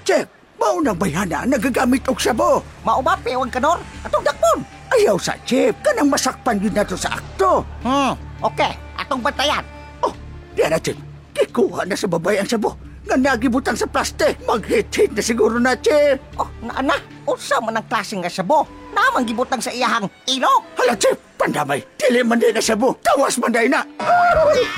Chef, maunang bayhana nagagamit og sabo. Mauba, pewag ka, Nor. Atong dakpon. Ayaw sa Chef, kanang masakpan yun nato sa akto. Okay. Atong bantayan. Oh, yan na, Chef. Kikuha na sa babay ang sabo. Nga nagibutang sa plastic. Mag-hit-hit na siguro na, Chef. Oh, na. Usa man ang klaseng nga sabo. Namang gibutang sa iyahang ilok. Hala, Chef, pandamay. Dili man din na sabo. Tawas man din na.